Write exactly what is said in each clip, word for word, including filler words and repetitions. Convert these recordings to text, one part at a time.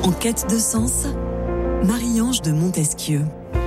En quête de sens, Marie-Ange de Montesquieu.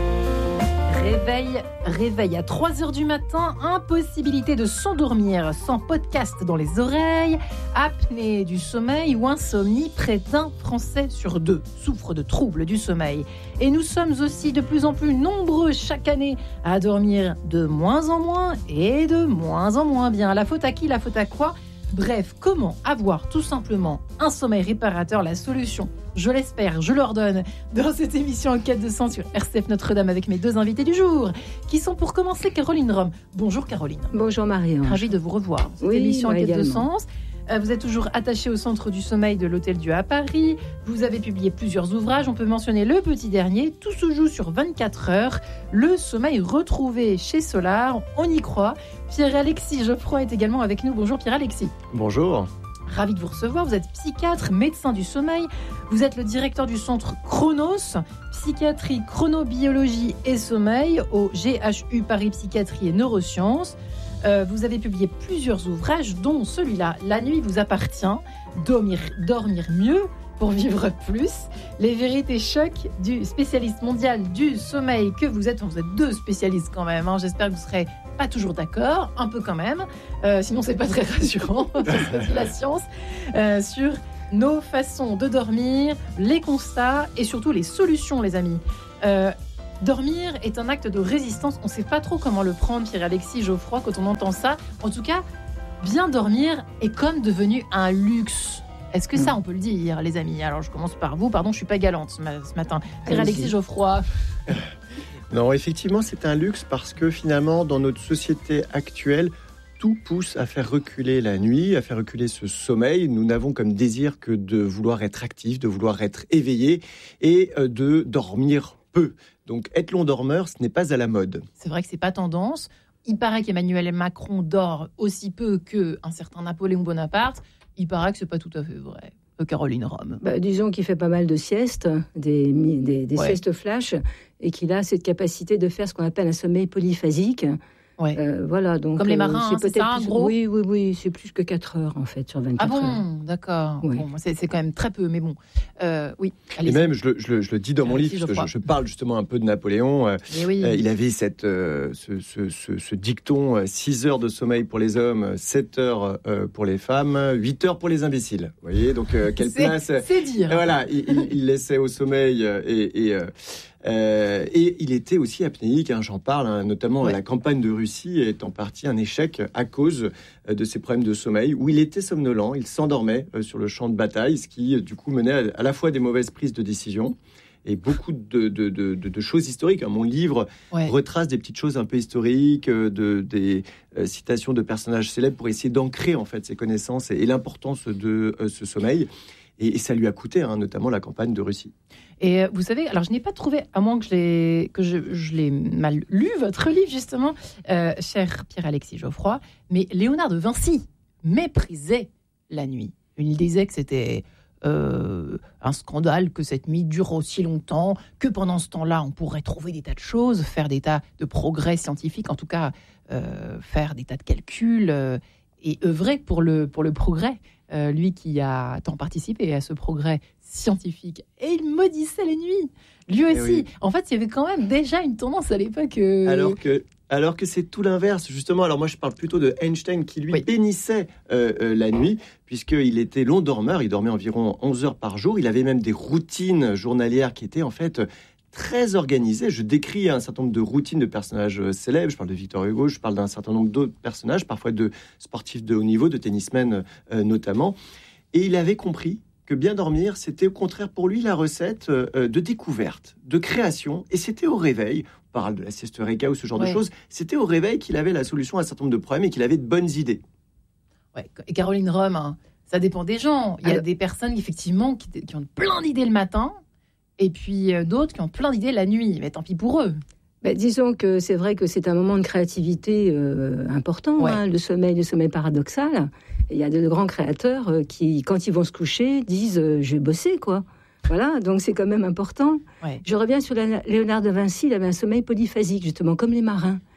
Réveil, réveil à trois heures du matin, impossibilité de s'endormir sans podcast dans les oreilles, apnée du sommeil ou insomnie, près d'un Français sur deux souffre de troubles du sommeil. Et nous sommes aussi de plus en plus nombreux chaque année à dormir de moins en moins et de moins en moins bien. La faute à qui, la faute à quoi ? Bref, comment avoir tout simplement un sommeil réparateur ? La solution, je l'espère, je leur donne dans cette émission En quête de sens sur R C F Notre-Dame avec mes deux invités du jour, qui sont pour commencer Caroline Rome. Bonjour Caroline. Bonjour Marie-Ange. Ravie de vous revoir dans cette oui, émission En quête également. de sens. Vous êtes toujours attaché au Centre du sommeil de l'Hôtel-Dieu à Paris. Vous avez publié plusieurs ouvrages. On peut mentionner le petit dernier. Tout se joue sur vingt-quatre heures. Le sommeil retrouvé chez Solar. On y croit. Pierre-Alexis Geoffroy est également avec nous. Bonjour Pierre-Alexis. Bonjour. Ravi de vous recevoir. Vous êtes psychiatre, médecin du sommeil. Vous êtes le directeur du centre Chronos, psychiatrie, chronobiologie et sommeil au G H U Paris Psychiatrie et Neurosciences. Euh, vous avez publié plusieurs ouvrages, dont celui-là, La nuit vous appartient, dormir, dormir mieux pour vivre plus, les vérités chocs du spécialiste mondial du sommeil que vous êtes. Enfin, vous êtes deux spécialistes quand même, hein. J'espère que vous serez pas toujours d'accord, un peu quand même, euh, sinon c'est pas très rassurant, c'est la science, euh, sur nos façons de dormir, les constats et surtout les solutions, les amis. Euh, Dormir est un acte de résistance. On ne sait pas trop comment le prendre, Pierre-Alexis Geoffroy, quand on entend ça. En tout cas, bien dormir est comme devenu un luxe. Est-ce que ça, on peut le dire, les amis ? Alors, je commence par vous. Pardon, je ne suis pas galante ce matin. Pierre-Alexis Geoffroy. Non, effectivement, c'est un luxe parce que finalement, dans notre société actuelle, tout pousse à faire reculer la nuit, à faire reculer ce sommeil. Nous n'avons comme désir que de vouloir être actifs, de vouloir être éveillés et de dormir peu. Donc, être long dormeur, ce n'est pas à la mode. C'est vrai que ce n'est pas tendance. Il paraît qu'Emmanuel Macron dort aussi peu qu'un certain Napoléon Bonaparte. Il paraît que ce n'est pas tout à fait vrai. Euh, Caroline Rome. Bah, disons qu'il fait pas mal de siestes, des, des, des ouais. siestes flash, et qu'il a cette capacité de faire ce qu'on appelle un sommeil polyphasique. Ouais. Euh, voilà, donc, comme les marins, euh, c'est, hein, c'est peut-être ça, plus, gros Oui, oui, oui, c'est plus que quatre heures, en fait, sur vingt-quatre heures. Ah bon, heures. D'accord. Oui. Bon, c'est, c'est quand même très peu, mais bon. Euh, oui, allez-y. Et même, je le, je, le, je le dis dans mon allez-y, livre, je parce que je, je parle justement un peu de Napoléon. Euh, oui. euh, il avait cette, euh, ce, ce, ce, ce dicton, euh, six heures de sommeil pour les hommes, sept heures euh, pour les femmes, huit heures pour les imbéciles. Vous voyez, donc euh, quelle c'est, place... C'est dire. Voilà, il, il, il laissait au sommeil et... et euh, Euh, et il était aussi apnéique, hein, j'en parle, hein, notamment ouais. La campagne de Russie est en partie un échec à cause euh, de ses problèmes de sommeil, où il était somnolent, il s'endormait euh, sur le champ de bataille, ce qui euh, du coup menait à, à la fois des mauvaises prises de décision et beaucoup de, de, de, de, de choses historiques. Mon livre ouais. retrace des petites choses un peu historiques, de, des euh, citations de personnages célèbres pour essayer d'ancrer en fait ces connaissances et, et l'importance de euh, ce sommeil. Et, et ça lui a coûté, hein, notamment la campagne de Russie. Et vous savez, alors je n'ai pas trouvé, à moins que je l'ai, que je, je l'ai mal lu, votre livre justement, euh, cher Pierre-Alexis Geoffroy, mais Léonard de Vinci méprisait la nuit. Il disait que c'était euh, un scandale que cette nuit dure aussi longtemps, que pendant ce temps-là, on pourrait trouver des tas de choses, faire des tas de progrès scientifiques, en tout cas euh, faire des tas de calculs euh, et œuvrer pour le, pour le progrès. Euh, lui qui a tant participé à ce progrès scientifique. Et il maudissait les nuits. Lui aussi. Oui. En fait, il y avait quand même déjà une tendance à l'époque... Euh... Alors que... Alors que c'est tout l'inverse, justement. Alors moi, je parle plutôt de Einstein, qui lui oui. bénissait euh, euh, la nuit, puisqu'il était long dormeur. Il dormait environ onze heures par jour. Il avait même des routines journalières qui étaient en fait très organisées. Je décris un certain nombre de routines de personnages célèbres. Je parle de Victor Hugo, je parle d'un certain nombre d'autres personnages, parfois de sportifs de haut niveau, de tennismen euh, notamment. Et il avait compris que bien dormir, c'était au contraire pour lui la recette euh, de découverte, de création. Et c'était au réveil, on parle de la sieste Eureka ou ce genre ouais. de choses, c'était au réveil qu'il avait la solution à un certain nombre de problèmes et qu'il avait de bonnes idées. Ouais. Et Caroline Rome, hein, ça dépend des gens. Il y a Alors... des personnes effectivement qui, qui ont plein d'idées le matin, et puis euh, d'autres qui ont plein d'idées la nuit. Mais tant pis pour eux. Ben, disons que c'est vrai que c'est un moment de créativité euh, important, ouais. hein, le sommeil, le sommeil paradoxal. Il y a de grands créateurs euh, qui, quand ils vont se coucher, disent euh, « je vais bosser », quoi. Voilà, donc c'est quand même important. Ouais. Je reviens sur la, Léonard de Vinci, il avait un sommeil polyphasique, justement, comme les marins.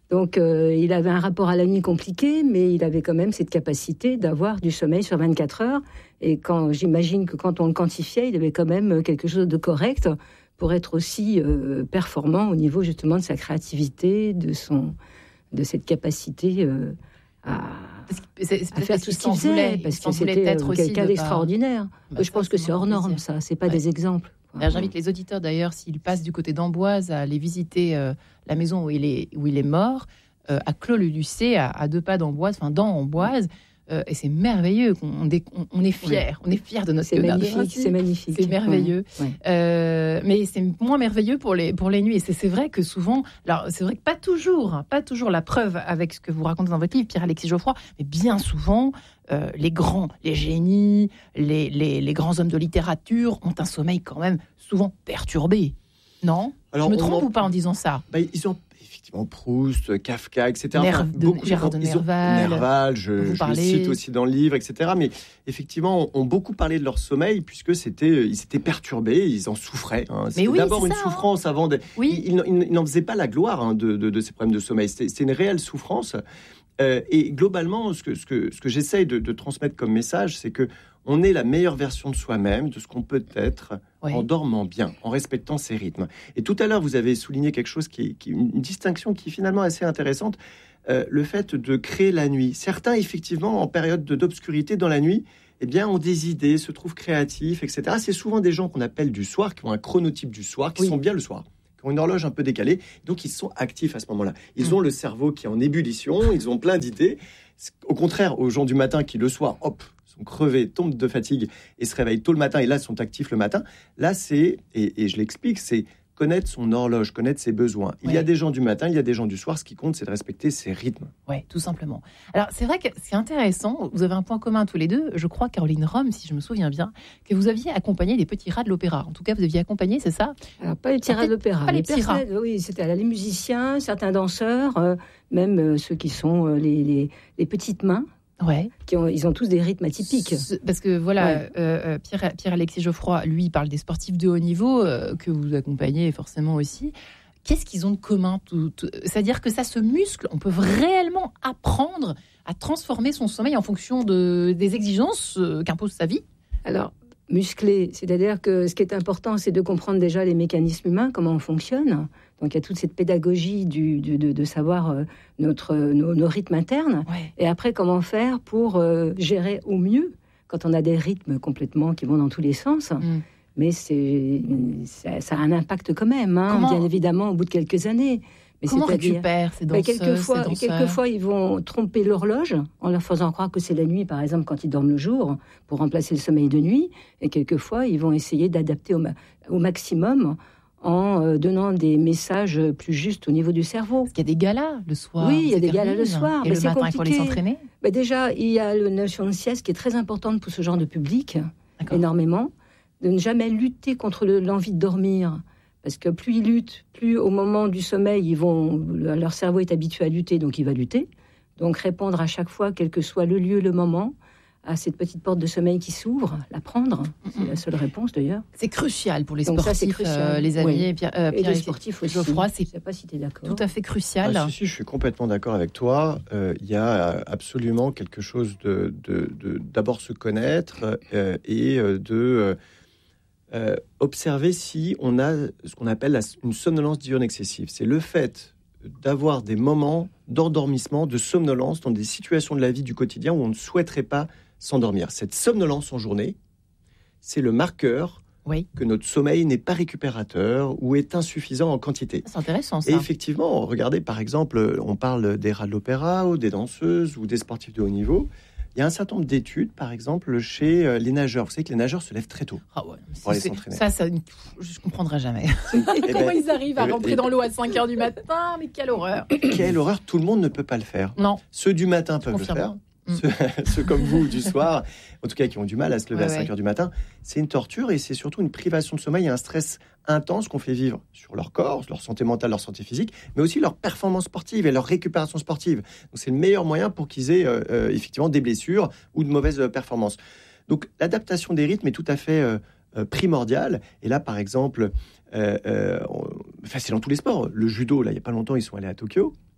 Donc, euh, il avait un rapport à la nuit compliqué, mais il avait quand même cette capacité d'avoir du sommeil sur vingt-quatre heures. Et quand j'imagine que quand on le quantifiait, il avait quand même quelque chose de correct pour être aussi euh, performant au niveau justement de sa créativité, de, son, de cette capacité euh, à, c'est, c'est à faire tout ce qu'il faisait, parce que c'était euh, quelqu'un d'extraordinaire. Bah, je ça, pense que c'est hors norme, ça. C'est pas ouais. des exemples. Alors, j'invite les auditeurs d'ailleurs, s'ils passent du côté d'Amboise, à aller visiter euh, la maison où il est, où il est mort, euh, à Clos-le-Lucé, à, à deux pas d'Amboise, enfin dans Amboise. Euh, et c'est merveilleux, on, on, on est fiers, oui. on est fiers de notre c'est magnifique, c'est magnifique, c'est merveilleux. Ouais. Euh, mais c'est moins merveilleux pour les pour les nuits. Et c'est, c'est vrai que souvent, alors c'est vrai que pas toujours, hein, pas toujours la preuve avec ce que vous racontez dans votre livre, Pierre-Alexis Geoffroy, mais bien souvent, euh, les grands, les génies, les, les les grands hommes de littérature ont un sommeil quand même souvent perturbé. Non ? Alors, Je me trompe en... ou pas en disant ça ? Bah, ils ont effectivement Proust, Kafka, et cetera. Nerv, enfin, de, beaucoup, Gérard de Nerval. Nerval, je, je le cite aussi dans le livre, et cetera. Mais effectivement, ont beaucoup parlé de leur sommeil puisque c'était, ils étaient perturbés, ils en souffraient. Hein. C'était oui, d'abord une ça, souffrance hein. avant. De, oui. Ils, ils, ils n'en faisaient pas la gloire hein, de, de, de ces problèmes de sommeil. C'était, c'était une réelle souffrance. Euh, et globalement, ce que, ce que, ce que j'essaye de, de transmettre comme message, c'est que on est la meilleure version de soi-même, de ce qu'on peut être, oui. en dormant bien, en respectant ses rythmes. Et tout à l'heure, vous avez souligné quelque chose qui est, qui, une distinction qui est finalement assez intéressante, euh, le fait de créer la nuit. Certains, effectivement, en période de, d'obscurité dans la nuit, eh bien, ont des idées, se trouvent créatifs, et cetera. C'est souvent des gens qu'on appelle du soir, qui ont un chronotype du soir, qui oui. sont bien le soir, qui ont une horloge un peu décalée, donc ils sont actifs à ce moment-là. Ils mmh. ont le cerveau qui est en ébullition, ils ont plein d'idées. Au contraire, aux gens du matin qui, le soir, hop, sont crevés, tombent de fatigue et se réveillent tôt le matin, et là, sont actifs le matin. Là, c'est, et, et je l'explique, c'est connaître son horloge, connaître ses besoins. Il ouais. y a des gens du matin, il y a des gens du soir. Ce qui compte, c'est de respecter ses rythmes. Oui, tout simplement. Alors, c'est vrai que c'est intéressant. Vous avez un point commun tous les deux. Je crois, Caroline Rome, si je me souviens bien, que vous aviez accompagné les petits rats de l'opéra. En tout cas, vous aviez accompagné, c'est ça ? Alors, pas les petits rats de l'opéra. Pas les, les petits rats. Oui, c'était les musiciens, certains danseurs, euh, même euh, ceux qui sont euh, les, les, les petites mains. Ouais. Qui ont, ils ont tous des rythmes atypiques. Parce que voilà, ouais. euh, Pierre, Pierre-Alexis Geoffroy, lui, il parle des sportifs de haut niveau euh, que vous accompagnez forcément aussi. Qu'est-ce qu'ils ont de commun tout, tout, c'est-à-dire que ça se muscle. On peut réellement apprendre à transformer son sommeil en fonction de, des exigences euh, qu'impose sa vie. Alors, musclé, c'est-à-dire que ce qui est important, c'est de comprendre déjà les mécanismes humains, comment on fonctionne. Donc, il y a toute cette pédagogie du, du, de, de savoir euh, notre, nos, nos rythmes internes. Ouais. Et après, comment faire pour euh, gérer au mieux quand on a des rythmes complètement qui vont dans tous les sens. Mm. Mais c'est, ça, ça a un impact quand même, hein, bien évidemment, au bout de quelques années. Mais comment récupèrent ces danseuses, quelquefois, ces danseurs quelquefois, ils vont tromper l'horloge en leur faisant croire que c'est la nuit, par exemple, quand ils dorment le jour, pour remplacer le sommeil de nuit. Et quelquefois, ils vont essayer d'adapter au, ma- au maximum en euh, donnant des messages plus justes au niveau du cerveau. Parce qu'il y a des galas le soir. Oui, il y a des galas le soir. Et mais le c'est matin, compliqué. il faut les entraîner. Mais déjà, il y a la notion de sieste qui est très importante pour ce genre de public, D'accord. énormément. De ne jamais lutter contre le, l'envie de dormir. Parce que plus ils luttent, plus au moment du sommeil, ils vont, leur cerveau est habitué à lutter, donc il va lutter. Donc répondre à chaque fois, quel que soit le lieu, le moment, à cette petite porte de sommeil qui s'ouvre, la prendre, mm-hmm. c'est la seule réponse d'ailleurs. C'est crucial pour les donc sportifs, ça, crucial. Euh, les amis. Oui. Et, Pierre, euh, et Pierre les sportifs aussi. Geoffroy, c'est je sais pas si tu es d'accord. Tout à fait crucial. Ah, si, si, je suis complètement d'accord avec toi. Il euh, y a absolument quelque chose de, de, de d'abord se connaître euh, et de euh, observer si on a ce qu'on appelle la, une somnolence diurne excessive. C'est le fait d'avoir des moments d'endormissement, de somnolence dans des situations de la vie du quotidien où on ne souhaiterait pas s'endormir. Cette somnolence en journée, c'est le marqueur oui. que notre sommeil n'est pas récupérateur ou est insuffisant en quantité. C'est intéressant ça. Et effectivement, regardez par exemple, on parle des rats de l'opéra ou des danseuses ou des sportifs de haut niveau. Il y a un certain nombre d'études, par exemple, chez les nageurs. Vous savez que les nageurs se lèvent très tôt ah ouais, pour aller s'entraîner. Ça, ça, je ne comprendrai jamais. Comment ben, ils arrivent à rentrer ben, dans l'eau à cinq heures du matin? Mais quelle horreur! Quelle horreur! Tout le monde ne peut pas le faire. Non. Ceux du matin peuvent le faire. Mmh. Ceux, ceux comme vous du soir, en tout cas qui ont du mal à se lever ouais, à cinq heures ouais. du matin, c'est une torture et c'est surtout une privation de sommeil et un stress intense qu'on fait vivre sur leur corps, leur santé mentale, leur santé physique, mais aussi leur performance sportive et leur récupération sportive. Donc c'est le meilleur moyen pour qu'ils aient euh, euh, effectivement des blessures ou de mauvaises euh, performances. Donc l'adaptation des rythmes est tout à fait euh, euh, primordiale. Et là, par exemple, euh, euh, on, enfin, c'est dans tous les sports. Le judo, là, il n'y a pas longtemps, ils sont allés à Tokyo.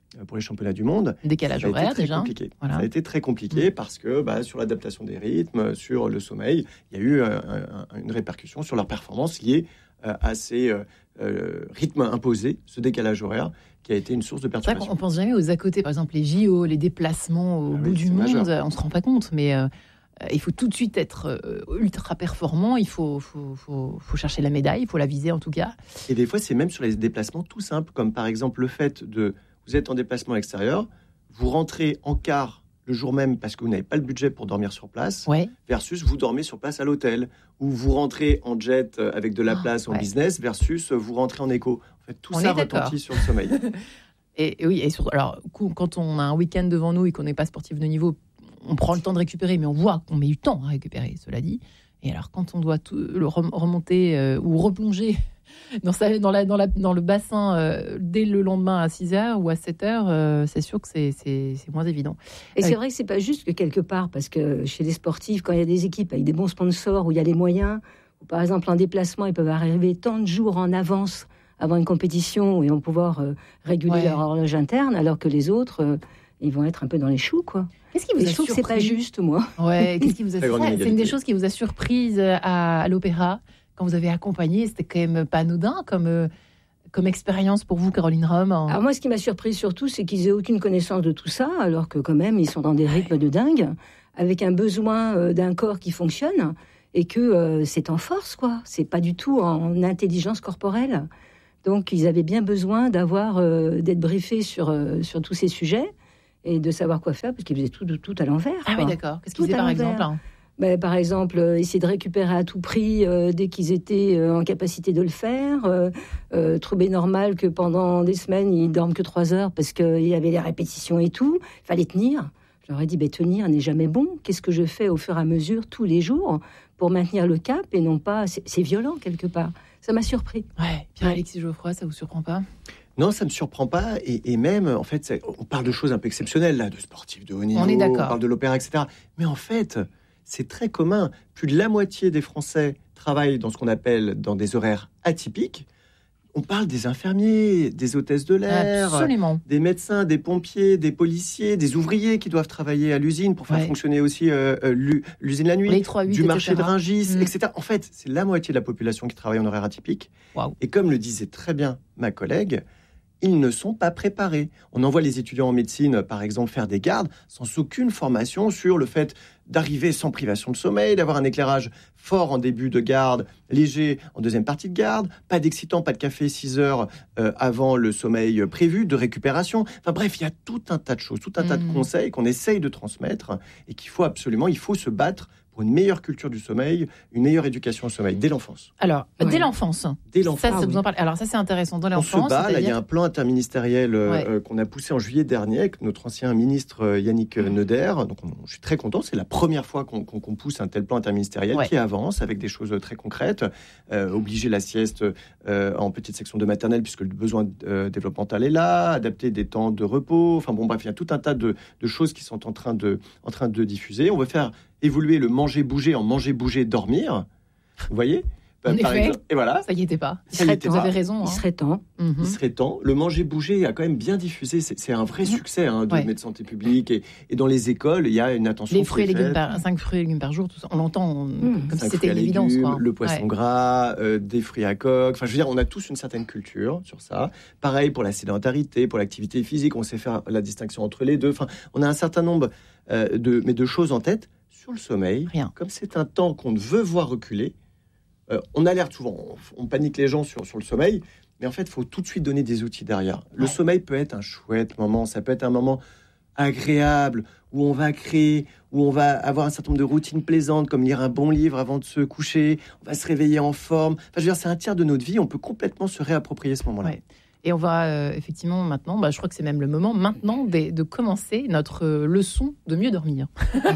pour les championnats du monde. Décalage ça a été horaire très déjà. Compliqué. Voilà. Ça a été très compliqué mmh. parce que bah, sur l'adaptation des rythmes, sur le sommeil, il y a eu euh, un, une répercussion sur leur performance liée euh, à ces euh, euh, rythmes imposés, ce décalage horaire qui a été une source de perturbation. C'est vrai qu'on pense jamais aux à côté, par exemple les J O, les déplacements au ah bout oui, du monde, majeur. On se rend pas compte, mais euh, il faut tout de suite être euh, ultra performant, il faut, faut, faut, faut chercher la médaille, il faut la viser en tout cas. Et des fois, c'est même sur les déplacements tout simples, comme par exemple le fait de, vous êtes en déplacement à l'extérieur, vous rentrez en car le jour même parce que vous n'avez pas le budget pour dormir sur place, ouais. versus vous dormez sur place à l'hôtel, ou vous rentrez en jet avec de la place oh, en ouais. business, versus vous rentrez en éco. En fait, tout on ça retentit sur le sommeil. et, et oui, et surtout, alors, quand on a un week-end devant nous et qu'on n'est pas sportif de niveau, on prend le temps de récupérer, mais on voit qu'on met du temps à récupérer, cela dit. Et alors, quand on doit tout, le remonter euh, ou replonger dans, sa, dans, la, dans, la, dans le bassin euh, dès le lendemain à six heures ou à sept heures, euh, c'est sûr que c'est, c'est, c'est moins évident. Et c'est euh, vrai que c'est pas juste que quelque part, parce que chez les sportifs, quand il y a des équipes avec des bons sponsors, où il y a les moyens, ou par exemple en déplacement, ils peuvent arriver tant de jours en avance avant une compétition, et vont pouvoir euh, réguler ouais. leur horloge interne, alors que les autres, euh, ils vont être un peu dans les choux, quoi. Qu'est-ce qui vous et a je trouve surpris ? que c'est pas juste, moi. Ouais, qu'est-ce qui vous a surpris ? C'est une des choses qui vous a surprise à, à l'opéra quand vous avez accompagné. C'était quand même pas anodin comme euh, comme expérience pour vous, Caroline Rome. En... Alors moi, ce qui m'a surprise surtout, c'est qu'ils aient aucune connaissance de tout ça, alors que quand même, ils sont dans des rythmes de dingue, avec un besoin euh, d'un corps qui fonctionne et que euh, c'est en force, quoi. C'est pas du tout en intelligence corporelle. Donc, ils avaient bien besoin d'avoir euh, d'être briefés sur euh, sur tous ces sujets. Et de savoir quoi faire, parce qu'ils faisaient tout, tout à l'envers. Ah quoi. oui, d'accord. Qu'est-ce qu'ils faisaient, par exemple hein ben, Par exemple, euh, essayer de récupérer à tout prix euh, dès qu'ils étaient euh, en capacité de le faire. Euh, euh, trouver normal que pendant des semaines, ils dorment que trois heures parce qu'il y avait les répétitions et tout. Il fallait tenir. Je leur ai dit, ben, tenir n'est jamais bon. Qu'est-ce que je fais au fur et à mesure, tous les jours, pour maintenir le cap et non pas... C'est, c'est violent, quelque part. Ça m'a surpris. Ouais. Pierre-Alexis Geoffroy, ça vous surprend pas ? Non, ça ne me surprend pas. Et, et même, en fait, c'est, on parle de choses un peu exceptionnelles, là, de sportifs de haut niveau, on, est d'accord. on parle de l'opéra, et cetera. Mais en fait, c'est très commun. Plus de la moitié des Français travaillent dans ce qu'on appelle dans des horaires atypiques. On parle des infirmiers, des hôtesses de l'air, Absolument. des médecins, des pompiers, des policiers, des ouvriers qui doivent travailler à l'usine pour faire ouais. fonctionner aussi euh, l'usine la nuit, Les trois huit, du marché et cetera. de Rungis, mmh. et cetera. En fait, c'est la moitié de la population qui travaille en horaire atypique. Wow. Et comme le disait très bien ma collègue, ils ne sont pas préparés. On envoie les étudiants en médecine, par exemple, faire des gardes sans aucune formation sur le fait d'arriver sans privation de sommeil, d'avoir un éclairage fort en début de garde, léger en deuxième partie de garde, pas d'excitant, pas de café six heures euh, avant le sommeil prévu, de récupération. Enfin bref, il y a tout un tas de choses, tout un mmh. tas de conseils qu'on essaye de transmettre et qu'il faut absolument, il faut se battre pour une meilleure culture du sommeil, une meilleure éducation au sommeil dès l'enfance. Alors, ouais. dès l'enfance. Dès l'enfance. Ça, ça ah, vous oui. en parle. Alors ça, c'est intéressant. Dans l'enfance, on se bat, c'est-à-dire... là, il y a un plan interministériel euh, ouais. euh, qu'on a poussé en juillet dernier avec notre ancien ministre euh, Yannick mmh. Neuder. Donc, on, je suis très content. C'est la première fois qu'on, qu'on, qu'on pousse un tel plan interministériel ouais. qui avance avec des choses très concrètes. Euh, obliger la sieste euh, en petite section de maternelle puisque le besoin euh, développemental est là, adapter des temps de repos. Enfin bon, bref, il y a tout un tas de, de choses qui sont en train de, en train de diffuser. On veut faire évoluer le manger-bouger en manger-bouger-dormir. Vous voyez ? En Par effet, exemple. Et voilà. Ça y était pas. Ça y était vous pas. avez raison. Hein. Il serait temps. Mm-hmm. Il serait temps. Le manger-bouger a quand même bien diffusé. C'est, c'est un vrai succès hein, de, ouais. de santé publique. Et, et dans les écoles, il y a une attention. Les fruits et légumes faite. par cinq fruits et légumes par jour, tout ça, on l'entend on, mmh. comme si c'était une évidence. Légumes, quoi. Le poisson ouais. gras, euh, des fruits à coque. Enfin, je veux dire, on a tous une certaine culture sur ça. Pareil pour la sédentarité, pour l'activité physique. On sait faire la distinction entre les deux. Enfin, on a un certain nombre euh, de, mais de choses en tête. Sur le sommeil, Rien. Comme c'est un temps qu'on veut voir reculer, euh, on alerte souvent, on, on panique les gens sur, sur le sommeil, mais en fait, il faut tout de suite donner des outils derrière. Le ouais. sommeil peut être un chouette moment, ça peut être un moment agréable, où on va créer, où on va avoir un certain nombre de routines plaisantes, comme lire un bon livre avant de se coucher, on va se réveiller en forme. Enfin, je veux dire, c'est un tiers de notre vie, on peut complètement se réapproprier ce moment-là. Ouais. Et on va euh, effectivement maintenant, bah, je crois que c'est même le moment maintenant de, de commencer notre euh, leçon de mieux dormir.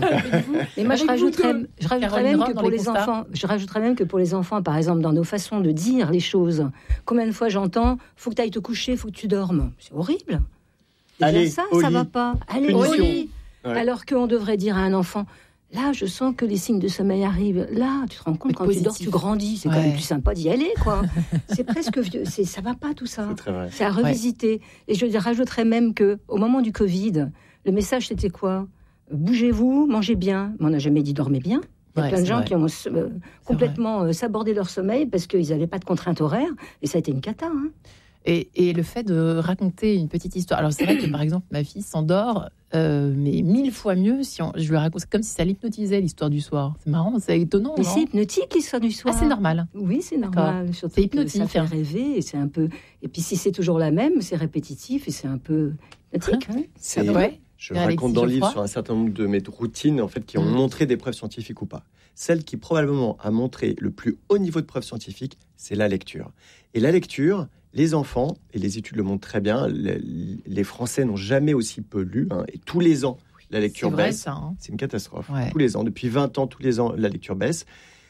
Et moi, je rajouterais, je rajouterais même que pour les, les enfants, je rajouterais même que pour les enfants, par exemple, dans nos façons de dire les choses, combien de fois j'entends, faut que tu ailles te coucher, faut que tu dormes. C'est horrible. Déjà Allez, ça, au ça lit. va pas. Allez, au lit. Ouais. Alors qu'on devrait dire à un enfant, Là, je sens que les signes de sommeil arrivent. Là, tu te rends compte, quand positif. tu dors, tu grandis. C'est ouais. quand même plus sympa d'y aller, quoi. C'est presque vieux. C'est, ça va pas, tout ça. C'est très vrai. C'est à revisiter. Ouais. Et je rajouterais même qu'au moment du Covid, le message, c'était quoi ? Bougez-vous, mangez bien. Mais on n'a jamais dit dormez bien. Il y a ouais, plein de gens vrai. qui ont euh, complètement euh, sabordé leur sommeil parce qu'ils n'avaient pas de contraintes horaires. Et ça a été une cata, hein. Et, et le fait de raconter une petite histoire. Alors, c'est vrai que, par exemple, ma fille s'endort, euh, mais mille fois mieux si on, je lui raconte. C'est comme si ça l'hypnotisait, l'histoire du soir. C'est marrant, c'est étonnant. Mais non c'est hypnotique, l'histoire du soir. Ah, c'est normal. Oui, c'est normal. Surtout c'est hypnotique. Ça fait rêver. Et, c'est un peu... et puis, si c'est toujours la même, c'est répétitif et c'est un peu hypnotique. Hein c'est vrai. Je Alexis, raconte dans le livre sur un certain nombre de mes routines en fait, qui ont mmh. montré des preuves scientifiques ou pas. Celle qui, probablement, a montré le plus haut niveau de preuves scientifiques, c'est la lecture. Et la lecture... Les enfants, et les études le montrent très bien, les, les Français n'ont jamais aussi peu lu, hein, et tous les ans, la lecture c'est vrai, baisse. Ça, hein. C'est une catastrophe. Ouais. Tous les ans, depuis vingt ans, tous les ans, la lecture baisse.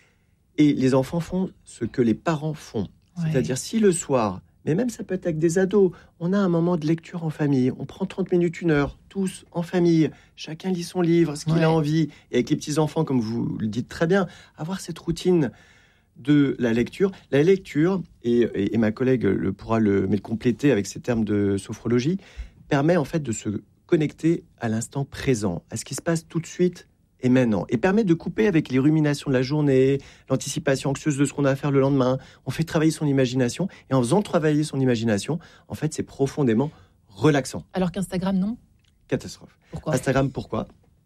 Et les enfants font ce que les parents font. Ouais. C'est-à-dire, si le soir, mais même ça peut être avec des ados, on a un moment de lecture en famille, on prend trente minutes, une heure, tous en famille, chacun lit son livre, ce qu'il ouais. a envie, et avec les petits-enfants, comme vous le dites très bien, avoir cette routine de la lecture. La lecture, et, et, et ma collègue le, pourra le, mais le compléter avec ses termes de sophrologie, permet en fait de se connecter à l'instant présent, à ce qui se passe tout de suite et maintenant, et permet de couper avec les ruminations de la journée, l'anticipation anxieuse de ce qu'on a à faire le lendemain. On fait travailler son imagination, et en faisant travailler son imagination, en fait, c'est profondément relaxant. Alors qu'Instagram, non ? Catastrophe. Pourquoi ? Instagram, pourquoi ?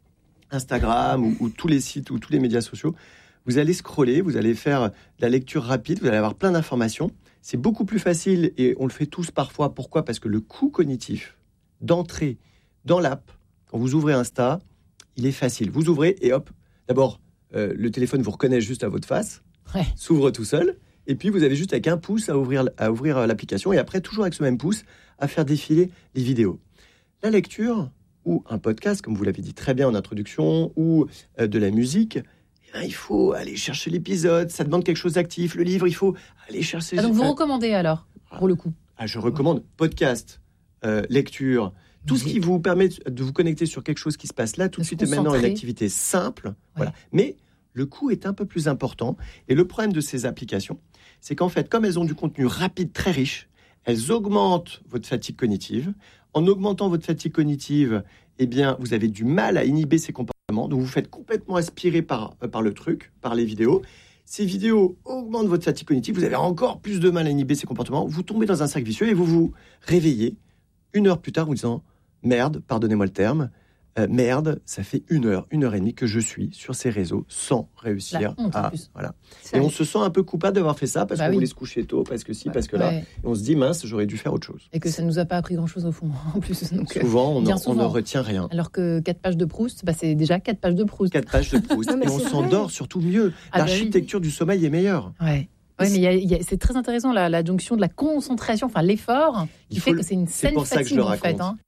Instagram ou, ou tous les sites ou tous les médias sociaux, vous allez scroller, vous allez faire de la lecture rapide, vous allez avoir plein d'informations. C'est beaucoup plus facile, et on le fait tous parfois. Pourquoi ? Parce que le coût cognitif d'entrer dans l'app, quand vous ouvrez Insta, il est facile. Vous ouvrez et hop, d'abord, euh, le téléphone vous reconnaît juste à votre face, ouais. s'ouvre tout seul, et puis vous avez juste avec un pouce à ouvrir, à ouvrir l'application, et après, toujours avec ce même pouce, à faire défiler les vidéos. La lecture, ou un podcast, comme vous l'avez dit très bien en introduction, ou euh, de la musique... il faut aller chercher l'épisode, ça demande quelque chose d'actif. Le livre, il faut aller chercher... Ah, donc vous recommandez alors, pour le coup ? Ah, je recommande podcast, euh, lecture, tout oui. ce qui vous permet de vous connecter sur quelque chose qui se passe là, tout de, de suite et maintenant, une activité simple. Ouais. Voilà. Mais le coût est un peu plus important. Et le problème de ces applications, c'est qu'en fait, comme elles ont du contenu rapide, très riche, elles augmentent votre fatigue cognitive. En augmentant votre fatigue cognitive, eh bien, vous avez du mal à inhiber ces comportements. Donc vous faites complètement aspirer par, par le truc, par les vidéos. Ces vidéos augmentent votre fatigue cognitive, vous avez encore plus de mal à inhiber ces comportements, vous tombez dans un cercle vicieux et vous vous réveillez une heure plus tard en vous disant « Merde, pardonnez-moi le terme, euh, merde, ça fait une heure, une heure et demie que je suis sur ces réseaux sans réussir à... » voilà. Et on se sent un peu coupable d'avoir fait ça parce bah qu'on oui. voulait se coucher tôt, parce que si, ouais. parce que là. Ouais. Et on se dit « Mince, j'aurais dû faire autre chose. » Et que ça ne nous a pas appris grand-chose au fond, en plus. Donc, souvent, on, en, souvent, on ne retient rien. Alors que quatre pages de Proust, bah, c'est déjà quatre pages de Proust. Quatre pages de Proust. Non, et on s'endort vrai. surtout mieux. Ah, L'architecture bah oui. du sommeil est meilleure. Ouais. Oui, mais y a, y a, c'est très intéressant, la, la jonction de la concentration, enfin l'effort, qui fait que c'est une saine fatigue, en fait. Hein.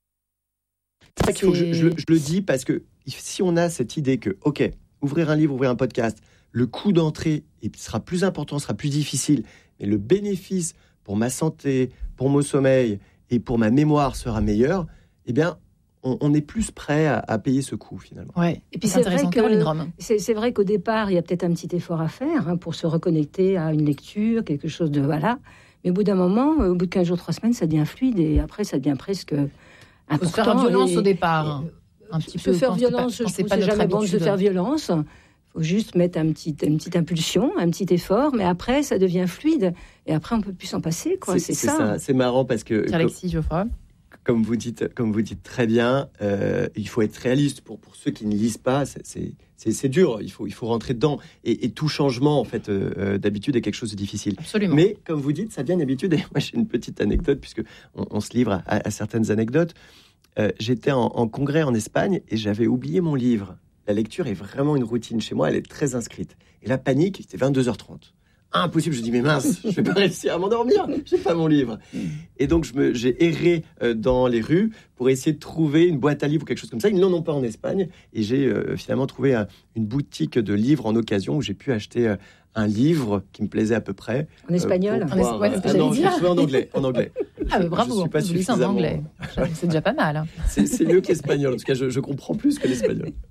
C'est ça qu'il faut que je, je, je le dis, parce que si on a cette idée que, ok, ouvrir un livre, ouvrir un podcast, le coût d'entrée sera plus important, sera plus difficile, mais le bénéfice pour ma santé, pour mon sommeil et pour ma mémoire sera meilleur, eh bien, on, on est plus prêt à, à payer ce coût, finalement. Ouais. Et puis c'est, c'est, vrai que, c'est, c'est vrai qu'au départ, il y a peut-être un petit effort à faire hein, pour se reconnecter à une lecture, quelque chose de... Voilà. Mais au bout d'un moment, au bout de quinze jours, trois semaines, ça devient fluide et après, ça devient presque... Il faut se faire violence et, au départ. Et, un petit se peu faire violence, je trouve que c'est jamais bon de se faire violence. Il faut juste mettre un petit, une petite impulsion, un petit effort, mais après, ça devient fluide. Et après, on ne peut plus s'en passer. Quoi. C'est, c'est, c'est ça. ça. C'est marrant parce que... Alexis Geoffroy. Comme vous dites, comme vous dites très bien, euh, il faut être réaliste. Pour, pour ceux qui ne lisent pas, c'est, c'est, c'est, c'est dur. Il faut, il faut rentrer dedans. Et, et tout changement, en fait, euh, d'habitude, est quelque chose de difficile. Absolument. Mais, comme vous dites, ça devient une habitude. Et moi, j'ai une petite anecdote, puisque on, on se livre à, à certaines anecdotes. Euh, j'étais en, en congrès en Espagne et j'avais oublié mon livre. La lecture est vraiment une routine chez moi. Elle est très inscrite. Et la panique, c'était vingt-deux heures trente. Impossible, je dis mais mince, je vais pas réussir à m'endormir, j'ai pas mon livre. Et donc je me, j'ai erré euh, dans les rues pour essayer de trouver une boîte à livres ou quelque chose comme ça. Ils n'en ont pas en Espagne et j'ai euh, finalement trouvé un, une boutique de livres en occasion où j'ai pu acheter euh, un livre qui me plaisait à peu près. En espagnol, euh, pouvoir, en, es- ouais, euh, ah non, je suis en anglais, en anglais. Ah mais bravo, je suis pas suffisamment... en anglais. C'est déjà pas mal. Hein. C'est, c'est mieux que l'espagnol, en tout cas je, je comprends plus que l'espagnol.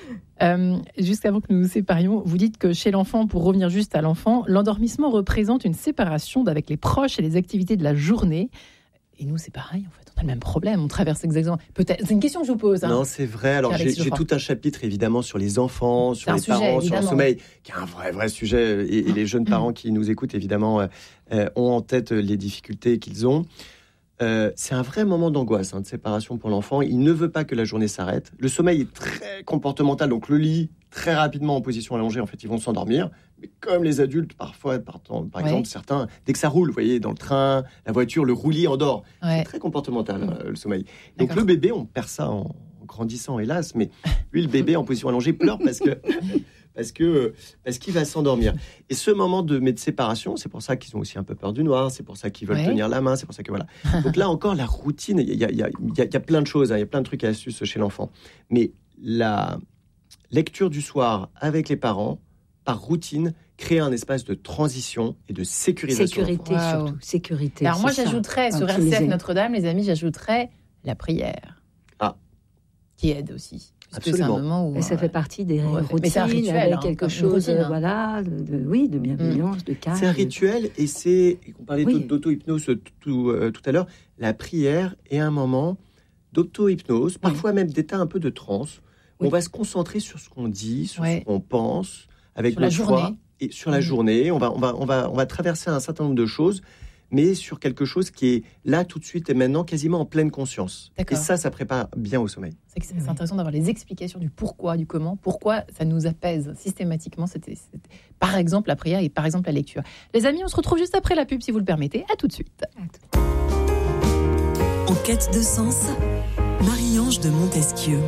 Euh, juste avant que nous nous séparions, vous dites que chez l'enfant, pour revenir juste à l'enfant, l'endormissement représente une séparation avec les proches et les activités de la journée. Et nous, c'est pareil, en fait, on a le même problème, on traverse exactement. Peut-être, c'est une question que je vous pose. Hein. Non, c'est vrai. Alors, j'ai, j'ai tout un chapitre, évidemment, sur les enfants, sur les sujet, parents, évidemment. Sur le sommeil, qui est un vrai, vrai sujet. Et, et les jeunes parents qui nous écoutent, évidemment, euh, euh, ont en tête les difficultés qu'ils ont. Euh, c'est un vrai moment d'angoisse, hein, de séparation pour l'enfant. Il ne veut pas que la journée s'arrête. Le sommeil est très comportemental, donc le lit, très rapidement en position allongée, en fait, ils vont s'endormir. Mais comme les adultes, parfois, par, par ouais. exemple, certains, dès que ça roule, vous voyez, dans le train, la voiture, le roulis endort. Ouais. C'est très comportemental, mmh. euh, le sommeil. Donc D'accord. le bébé, on perd ça en, en grandissant, hélas, mais lui, le bébé en position allongée pleure parce que... Parce, que, parce qu'il va s'endormir. Et ce moment de, de séparation, c'est pour ça qu'ils ont aussi un peu peur du noir, c'est pour ça qu'ils veulent ouais. tenir la main, c'est pour ça que voilà. Donc là encore, la routine, il y a, y, a, y, a, y a plein de choses, il hein, y a plein de trucs et astuces chez l'enfant. Mais la lecture du soir avec les parents, par routine, crée un espace de transition et de sécurisation. Sécurité wow. surtout, sécurité. Alors moi, j'ajouterais, sur R C F Notre-Dame, les amis, j'ajouterais la prière. Ah. Qui aide aussi. Absolument. C'est un moment où, et ça fait partie des ouais, routines, c'est un rituel, avec hein, quelque chose, routine, hein. voilà, de, de, oui, de bienveillance, mmh. de calme. C'est un rituel et c'est, on parlait oui. d'auto-hypnose tout, tout, euh, tout à l'heure, la prière est un moment d'auto-hypnose, parfois oui. même d'état un peu de transe, où oui. on va se concentrer sur ce qu'on dit, sur ouais. ce qu'on pense, avec sur notre la foi, journée. et sur mmh. la journée, on va, on, va, on, va, on va traverser un certain nombre de choses, mais sur quelque chose qui est là tout de suite et maintenant quasiment en pleine conscience. D'accord. Et ça, ça prépare bien au sommeil. C'est, c'est oui. intéressant d'avoir les explications du pourquoi, du comment, pourquoi ça nous apaise systématiquement. C'était, c'était par exemple la prière et par exemple la lecture. Les amis, on se retrouve juste après la pub si vous le permettez. À tout de suite. En quête de sens, Marie-Ange de Montesquieu.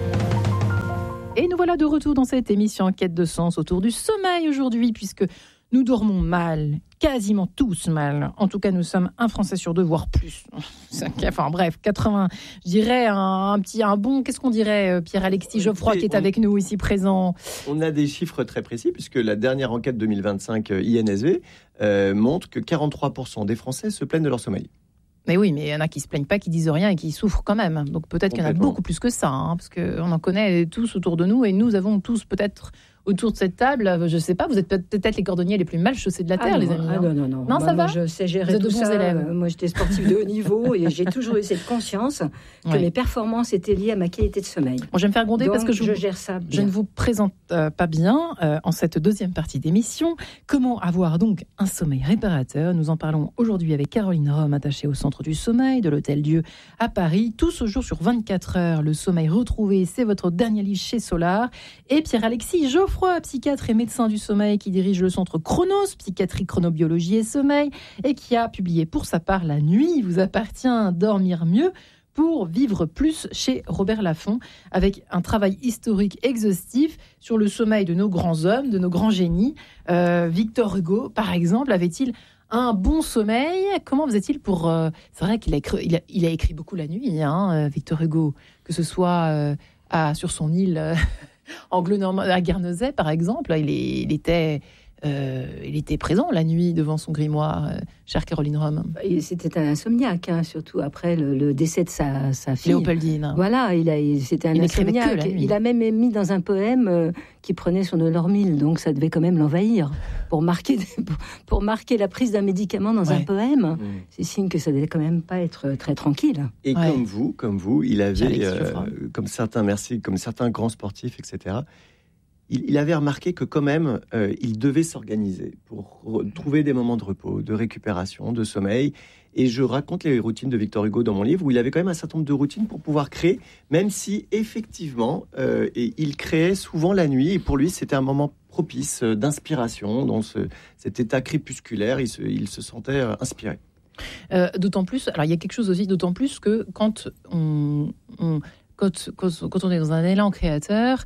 Et nous voilà de retour dans cette émission En quête de sens autour du sommeil aujourd'hui, puisque nous dormons mal, quasiment tous mal. En tout cas, nous sommes un Français sur deux, voire plus. Enfin bref, quatre-vingts, je dirais un, un petit, un bon, qu'est-ce qu'on dirait, Pierre-Alexis Geoffroy, qui est on, avec nous ici présent. On a des chiffres très précis, puisque la dernière enquête deux mille vingt-cinq I N S V euh, montre que quarante-trois pour cent des Français se plaignent de leur sommeil. Mais oui, mais il y en a qui se plaignent pas, qui disent rien et qui souffrent quand même. Donc peut-être qu'il y en a beaucoup plus que ça, hein, parce qu'on en connaît tous autour de nous et nous avons tous peut-être autour de cette table, je ne sais pas, vous êtes peut-être les cordonniers les plus mal chaussés de la Terre, ah les non, amis. Ah non, non, non. Non, bah, ça moi, va je sais gérer vous êtes tout de bons ça. élèves. Moi, j'étais sportive de haut niveau et j'ai toujours eu cette conscience que ouais. mes performances étaient liées à ma qualité de sommeil. Bon, je vais me faire gronder Donc, parce que je, je vous, gère ça bien. Je ne vous présente euh, pas bien euh, en cette deuxième partie d'émission. Comment avoir donc un sommeil réparateur ? Nous en parlons aujourd'hui avec Caroline Rome, attachée au Centre du Sommeil de l'Hôtel Dieu à Paris. Tout ce jour sur vingt-quatre heures, le sommeil retrouvé, c'est votre dernier livre chez Solar. Et Pierre-Alexis Geoffroy, psychiatre et médecin du sommeil, qui dirige le centre Chronos, psychiatrie, chronobiologie et sommeil, et qui a publié pour sa part La nuit vous appartient, dormir mieux pour vivre plus chez Robert Laffont, avec un travail historique exhaustif sur le sommeil de nos grands hommes, de nos grands génies. Euh, Victor Hugo, par exemple, avait-il un bon sommeil ? Comment faisait-il pour... Euh, c'est vrai qu'il a écrit, il a, il a écrit beaucoup la nuit, hein, Victor Hugo, que ce soit euh, à, sur son île... Euh, anglo-normand, à Guernesey, par exemple, il, est, il, était, euh, il était présent la nuit devant son grimoire, euh, chère Caroline Rome. C'était un insomniaque, hein, surtout après le, le décès de sa, sa fille. Léopoldine. Voilà, il a, c'était un il insomniaque. Il a même mis dans un poème euh, qui prenait son Olormil, donc ça devait quand même l'envahir. Pour marquer, pour, pour marquer la prise d'un médicament dans ouais. un poème, mmh. c'est signe que ça devait quand même pas être très tranquille. Et ouais. comme vous, comme vous, il avait, euh, comme certains, merci, comme certains grands sportifs, et cetera. Il, il avait remarqué que quand même, euh, il devait s'organiser pour re- trouver des moments de repos, de récupération, de sommeil. Et je raconte les routines de Victor Hugo dans mon livre, où il avait quand même un certain nombre de routines pour pouvoir créer, même si effectivement, euh, et il créait souvent la nuit. Et pour lui, c'était un moment propice euh, d'inspiration, dans ce, cet état crépusculaire, il se, il se sentait euh, inspiré. Euh, d'autant plus, alors il y a quelque chose aussi, d'autant plus que quand on, on, quand, quand, quand on est dans un élan créateur,